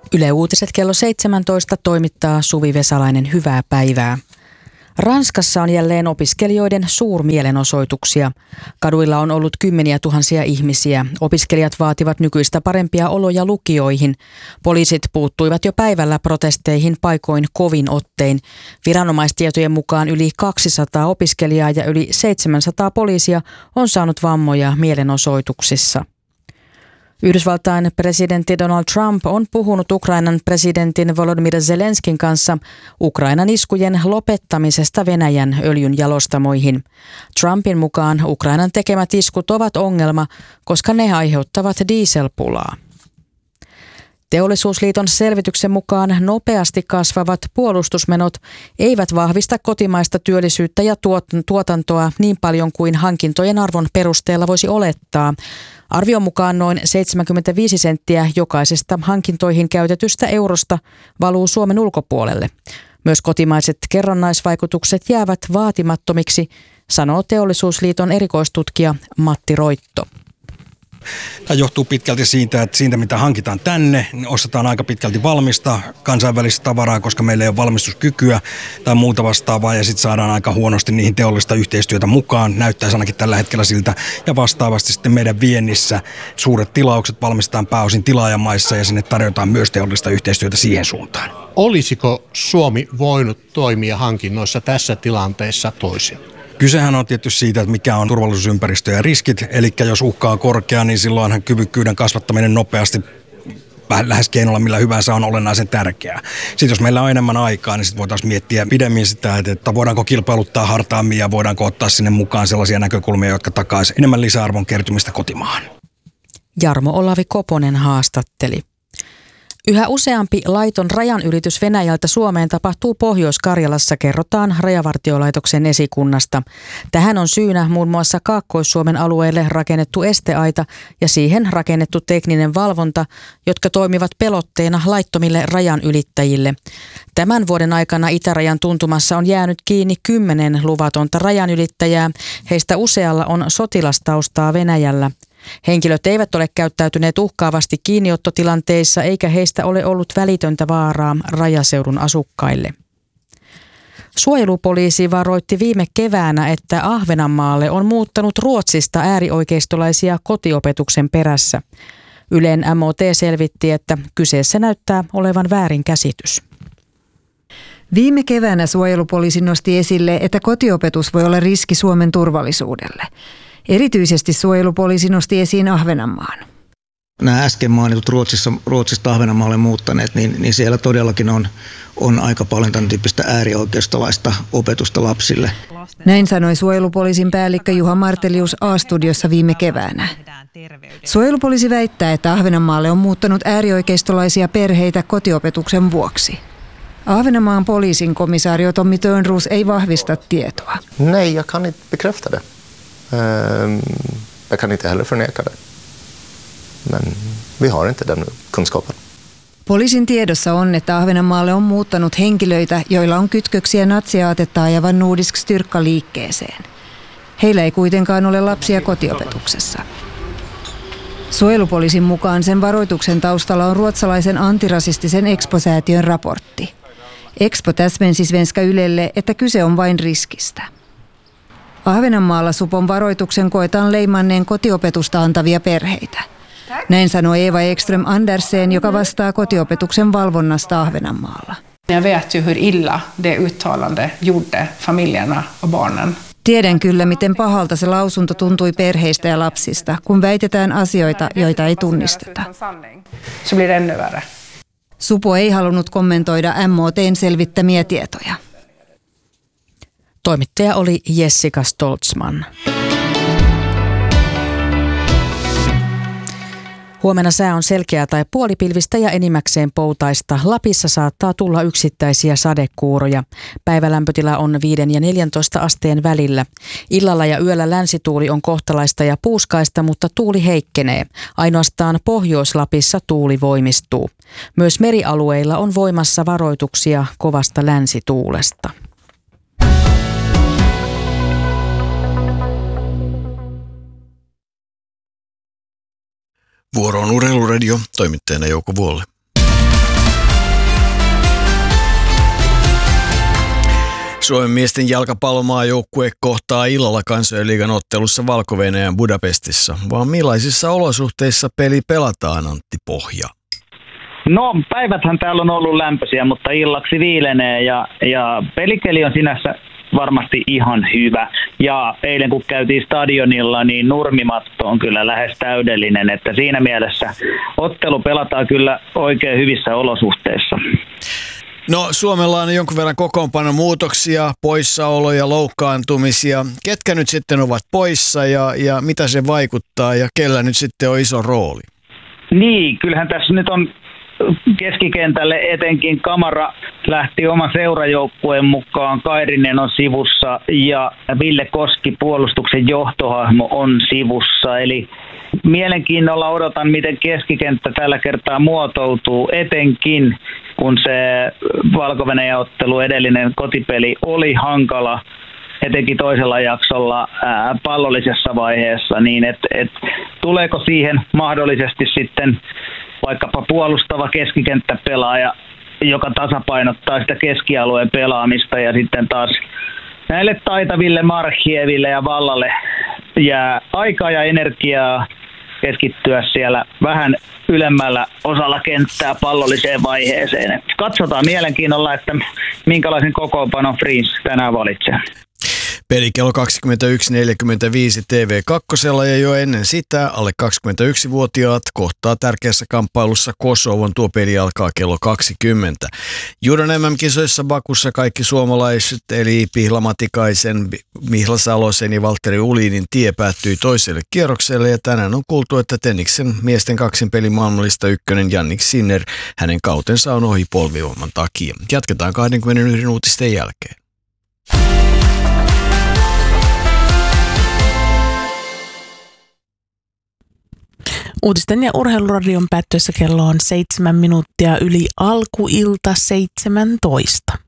Yle Uutiset kello 17 toimittaa Suvi Vesalainen. Hyvää päivää. Ranskassa on jälleen opiskelijoiden suurmielenosoituksia. Kaduilla on ollut kymmeniä tuhansia ihmisiä. Opiskelijat vaativat nykyistä parempia oloja lukioihin. Poliisit puuttuivat jo päivällä protesteihin paikoin kovin ottein. Viranomaistietojen mukaan yli 200 opiskelijaa ja yli 700 poliisia on saanut vammoja mielenosoituksissa. Yhdysvaltain presidentti Donald Trump on puhunut Ukrainan presidentin Volodymyr Zelenskin kanssa Ukrainan iskujen lopettamisesta Venäjän öljynjalostamoihin. Trumpin mukaan Ukrainan tekemät iskut ovat ongelma, koska ne aiheuttavat dieselpulaa. Teollisuusliiton selvityksen mukaan nopeasti kasvavat puolustusmenot eivät vahvista kotimaista työllisyyttä ja tuotantoa niin paljon kuin hankintojen arvon perusteella voisi olettaa. Arvion mukaan noin 75 senttiä jokaisesta hankintoihin käytetystä eurosta valuu Suomen ulkopuolelle. Myös kotimaiset kerrannaisvaikutukset jäävät vaatimattomiksi, sanoo Teollisuusliiton erikoistutkija Matti Roitto. Tämä johtuu pitkälti siitä, että siitä mitä hankitaan tänne, niin ostetaan aika pitkälti valmista kansainvälistä tavaraa, koska meillä ei ole valmistuskykyä tai muuta vastaavaa, ja sitten saadaan aika huonosti niihin teollista yhteistyötä mukaan, näyttäisi ainakin tällä hetkellä siltä, ja vastaavasti sitten meidän viennissä suuret tilaukset valmistetaan pääosin tilaajamaissa, ja sinne tarjotaan myös teollista yhteistyötä siihen suuntaan. Olisiko Suomi voinut toimia hankinnoissa tässä tilanteessa toisin? Kysehän on tietysti siitä, että mikä on turvallisuusympäristö ja riskit, eli jos uhka on korkea, niin silloinhan kyvykkyyden kasvattaminen nopeasti lähes keinolla millä hyvänsä on olennaisen tärkeää. Sitten jos meillä on enemmän aikaa, niin sitten voitaisiin miettiä pidemmin sitä, että voidaanko kilpailuttaa hartaammin ja voidaanko ottaa sinne mukaan sellaisia näkökulmia, jotka takaisivat enemmän lisäarvon kertymistä kotimaahan. Jarmo Olavi Koponen haastatteli. Yhä useampi laiton rajanylitys Venäjältä Suomeen tapahtuu Pohjois-Karjalassa, kerrotaan Rajavartiolaitoksen esikunnasta. Tähän on syynä muun muassa Kaakkois-Suomen alueelle rakennettu esteaita ja siihen rakennettu tekninen valvonta, jotka toimivat pelotteena laittomille rajanylittäjille. Tämän vuoden aikana itärajan tuntumassa on jäänyt kiinni 10 luvatonta rajanylittäjää. Heistä usealla on sotilastaustaa Venäjällä. Henkilöt eivät ole käyttäytyneet uhkaavasti kiinniottotilanteissa eikä heistä ole ollut välitöntä vaaraa rajaseudun asukkaille. Suojelupoliisi varoitti viime keväänä, että Ahvenanmaalle on muuttanut Ruotsista äärioikeistolaisia kotiopetuksen perässä. Ylen MOT selvitti, että kyseessä näyttää olevan väärinkäsitys. Viime keväänä suojelupoliisi nosti esille, että kotiopetus voi olla riski Suomen turvallisuudelle. Erityisesti suojelupoliisi nosti esiin Ahvenanmaan. Nämä äsken mainitut Ruotsista Ahvenanmaalle muuttaneet, niin siellä todellakin on aika paljon tämän tyyppistä äärioikeistolaista opetusta lapsille. Näin sanoi suojelupoliisin päällikkö Juha Martelius A-studiossa viime keväänä. Suojelupoliisi väittää, että Ahvenanmaalle on muuttanut äärioikeistolaisia perheitä kotiopetuksen vuoksi. Ahvenanmaan poliisin komisario Tommy Törnros ei vahvista tietoa. Nej, jag kan inte bekräfta det. Jag kan inte heller förneka det. Men vi har inte den kunskapen. Poliisin tiedossa on, että Ahvenanmaalle on muuttanut henkilöitä, joilla on kytköksiä natsiaatetta ajavan Nordisk Styrka-liikkeeseen. Heillä ei kuitenkaan ole lapsia kotiopetuksessa. Suojelupoliisin mukaan sen varoituksen taustalla on ruotsalaisen antirasistisen Expo-säätiön raportti. Expo täsmensi Svenska Ylelle, että kyse on vain riskistä. Ahvenanmaalla supon varoituksen koetaan leimanneen kotiopetusta antavia perheitä. Näin sanoi Eva Ekström Andersen, joka vastaa kotiopetuksen valvonnasta Ahvenanmaalla. Jag vet ju hur illa det uttalande gjorde familjerna och barnen. Tiedän kyllä, miten pahalta se lausunto tuntui perheistä ja lapsista, kun väitetään asioita, joita ei tunnisteta. Så blir det ännu värre. Supo ei halunnut kommentoida MOT:n selvittämiä tietoja. Toimittaja oli Jessica Stoltzman. Huomenna sää on selkeää tai puolipilvistä ja enimmäkseen poutaista. Lapissa saattaa tulla yksittäisiä sadekuuroja. Päivälämpötila on 5 ja 14 asteen välillä. Illalla ja yöllä länsituuli on kohtalaista ja puuskaista, mutta tuuli heikkenee. Ainoastaan Pohjois-Lapissa tuuli voimistuu. Myös merialueilla on voimassa varoituksia kovasta länsituulesta. Vuoro on Urheiluradio, toimittajana Jouko Vuolle. Suomen miesten jalkapallomaajoukkue kohtaa illalla Kansojen liigan ottelussa Valko-Venäjän Budapestissa. Vaan millaisissa olosuhteissa peli pelataan, Antti Pohja? No, päiväthän täällä on ollut lämpöisiä, mutta illaksi viilenee ja pelikeli on sinänsä varmasti ihan hyvä. Ja eilen kun käytiin stadionilla, niin nurmimatto on kyllä lähes täydellinen, että siinä mielessä ottelu pelataan kyllä oikein hyvissä olosuhteissa. No, Suomella on jonkun verran kokoonpanon muutoksia, poissaoloja, loukkaantumisia. Ketkä nyt sitten ovat poissa ja mitä se vaikuttaa ja kellä nyt sitten on iso rooli? Niin, kyllähän tässä nyt on keskikentälle etenkin Kamara lähti oman seurajoukkueen mukaan, Kairinen on sivussa ja Ville Koski puolustuksen johtohahmo on sivussa. Eli mielenkiinnolla odotan, miten keskikenttä tällä kertaa muotoutuu, etenkin kun se Valko-Venäjän ottelu edellinen kotipeli oli hankala, etenkin toisella jaksolla pallollisessa vaiheessa, niin tuleeko siihen mahdollisesti sitten vaikkapa puolustava keskikenttäpelaaja, joka tasapainottaa sitä keskialueen pelaamista ja sitten taas näille taitaville Marchieville ja Vallalle jää aikaa ja energiaa keskittyä siellä vähän ylemmällä osalla kenttää pallolliseen vaiheeseen. Et katsotaan mielenkiinnolla, että minkälaisen kokoonpanon Friends tänään valitsee. Peli kello 21.45 TV2 ja jo ennen sitä alle 21-vuotiaat kohtaa tärkeässä kamppailussa Kosovon. Tuo peli alkaa kello 20. Judon MM-kisoissa Bakussa kaikki suomalaiset eli Pihla Matikaisen, Mihla Salosen ja Valtteri Ulinin tie päättyi toiselle kierrokselle ja tänään on kuultu, että Tenniksen miesten kaksinpelin maailmallista ykkönen Jannik Sinner, hänen kautensa on ohi polvivamman takia. Jatketaan 21 uutisten jälkeen. Uutisten ja urheiluradion päättyessä kello on 7 minuuttia yli alkuilta 17.